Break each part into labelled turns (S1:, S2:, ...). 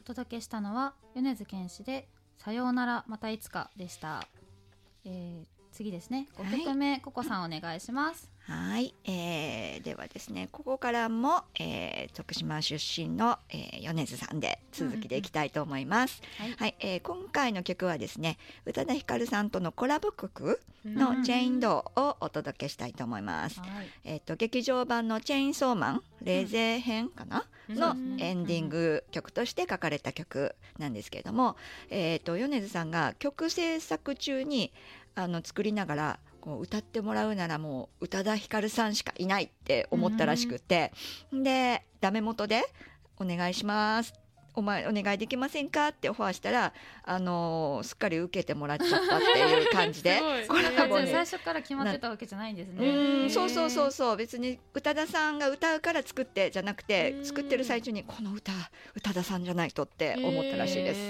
S1: お届けしたのは米津玄師でさようならまたいつかでした。次ですね、5曲目、ココさんお願いします。
S2: はい、ではですね、ここからも、徳島出身の、米津さんで続きでいきたいと思います。今回の曲はですね、宇多田ヒカルさんとのコラボ曲のチェインドーをお届けしたいと思います。劇場版のチェインソーマンレゼ編かな、のエンディング曲として書かれた曲なんですけれども、米津さんが曲制作中に作りながらこう歌ってもらうならもう宇多田ヒカルさんしかいないって思ったらしくて、でダメ元でお願いしますお願いできませんかってオファーしたらすっかり受けてもらっちゃったっていう感じで
S1: コラボ最初から決まってたわけじゃないんですね。
S2: そう別に宇多田さんが歌うから作ってじゃなくて、作ってる最中にこの歌宇多田さんじゃないとって思ったらしいです。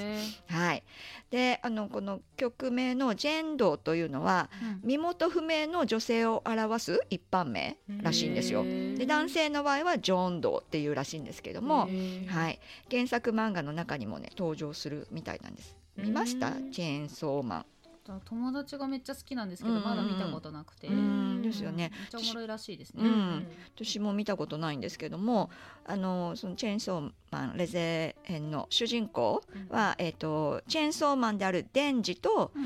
S2: はい。でこの曲名のジェンドーというのは、身元不明の女性を表す一般名らしいんですよ。で男性の場合はジョンドーっていうらしいんですけども、はい、原作漫画の中にもね登場するみたいなんです。見ました？チェーンソーマン。
S1: 友達がめっちゃ好きなんですけど、まだ見たことなくて。
S2: ですよね。
S1: めっちゃおもろいらしいですね。
S2: 私も見たことないんですけども、そのチェーンソーマンレゼ編の主人公は、チェーンソーマンであるデンジと、